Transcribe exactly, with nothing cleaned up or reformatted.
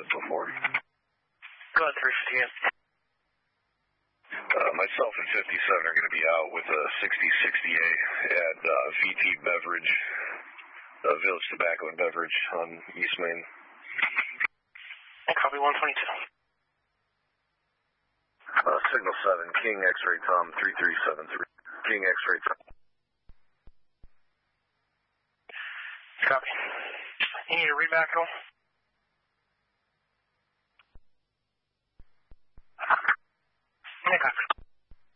info for. Go ahead, three fifty-eight. Uh, myself and fifty-seven are going to be out with a sixty sixty-eight at uh, V T Beverage, uh, Village Tobacco and Beverage on East Main. And copy one twenty-two. Uh, Signal seven, King X-Ray Tom three three seven three. King X-Ray Tom. Copy. You need a read back at all?